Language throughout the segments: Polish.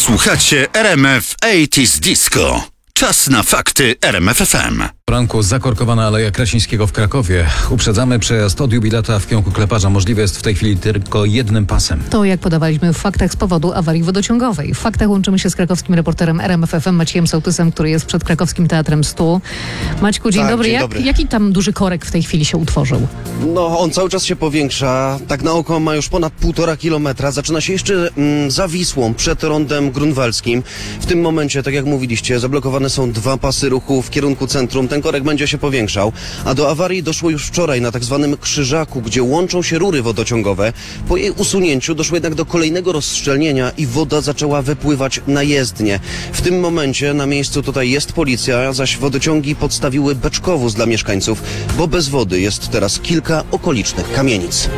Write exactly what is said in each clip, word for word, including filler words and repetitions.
Słuchacie R M F osiemdziesiąt Disco. Czas na fakty R M F F M. W ranku zakorkowana Aleja Krasińskiego w Krakowie. Uprzedzamy, przejazd od Jubilata w kierunku Kleparza możliwy jest w tej chwili tylko jednym pasem. To jak podawaliśmy w faktach z powodu awarii wodociągowej. W faktach łączymy się z krakowskim reporterem R M F F M Maciejem Sołtysem, który jest przed krakowskim Teatrem stu. Maćku, dzień Tak, dobry. dzień Jak, dobry. Jaki tam duży korek w tej chwili się utworzył? No, on cały czas się powiększa. Tak na oko ma już ponad półtora kilometra. Zaczyna się jeszcze mm, za Wisłą, przed rondem grunwaldzkim. W tym momencie, tak jak mówiliście, zablokowane są dwa pasy ruchu w kierunku centrum. Ten korek będzie się powiększał. A do awarii doszło już wczoraj na tak zwanym krzyżaku, gdzie łączą się rury wodociągowe. Po jej usunięciu doszło jednak do kolejnego rozszczelnienia i woda zaczęła wypływać na jezdnię. W tym momencie na miejscu tutaj jest policja, zaś wodociągi podstawiły beczkowóz dla mieszkańców, bo bez wody jest teraz kilka okolicznych kamienic.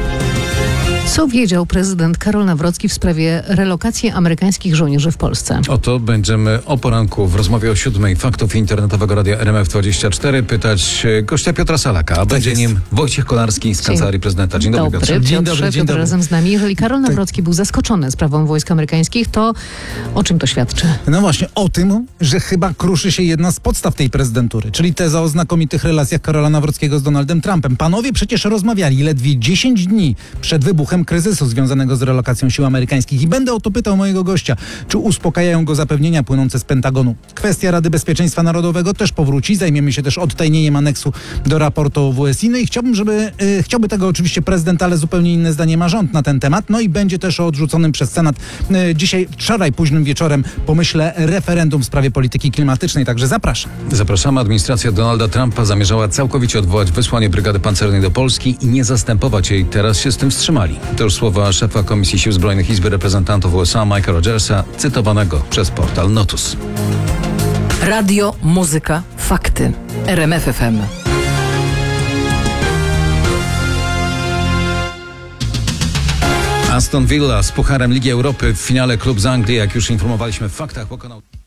Co wiedział prezydent Karol Nawrocki w sprawie relokacji amerykańskich żołnierzy w Polsce? Oto będziemy o poranku w rozmowie o siódmej faktów internetowego radia R M F dwadzieścia cztery pytać e, gościa Piotra Salaka, a będzie nim Wojciech Kolarski z Kancelarii Prezydenta. Dzień dobry, Piotrze. Piotrze, Dzień dobry, dzień Piotr dobry. razem z nami. Jeżeli Karol Nawrocki był zaskoczony sprawą wojsk amerykańskich, to o czym to świadczy? No właśnie, o tym, że chyba kruszy się jedna z podstaw tej prezydentury, czyli teza o znakomitych relacjach Karola Nawrockiego z Donaldem Trumpem. Panowie przecież rozmawiali ledwie dziesięć dni przed wybuchem kryzysu związanego z relokacją sił amerykańskich. I będę o to pytał mojego gościa, czy uspokajają go zapewnienia płynące z Pentagonu. Kwestia Rady Bezpieczeństwa Narodowego też powróci. Zajmiemy się też odtajnieniem aneksu do raportu o W S I. No i chciałbym, żeby, y, chciałby tego oczywiście prezydent, ale zupełnie inne zdanie ma rząd na ten temat. No i będzie też o odrzuconym przez Senat y, dzisiaj, wczoraj późnym wieczorem, pomyślę, referendum w sprawie polityki klimatycznej. Także zapraszam. Zapraszamy. Administracja Donalda Trumpa zamierzała całkowicie odwołać wysłanie brygady pancernej do Polski i nie zastępować jej. Teraz się z tym wstrzymali. To już słowa szefa Komisji Sił Zbrojnych Izby Reprezentantów U S A Mike'a Rogersa, cytowanego przez portal Notus. Radio, muzyka, fakty. R M F F M. Aston Villa z Pucharem Ligi Europy w finale klub z Anglii, jak już informowaliśmy w faktach, pokonał...